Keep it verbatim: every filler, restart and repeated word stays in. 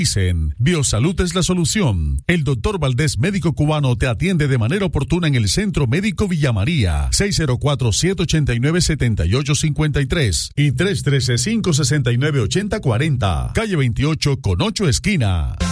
Dicen, Biosalud es la solución. El doctor Valdés, médico cubano, te atiende de manera oportuna en el Centro Médico Villa María, seis cero cuatro, siete ocho nueve, siete ocho cinco tres y tres uno tres, cinco seis nueve, ocho cero cuatro cero, calle veintiocho con ocho esquina.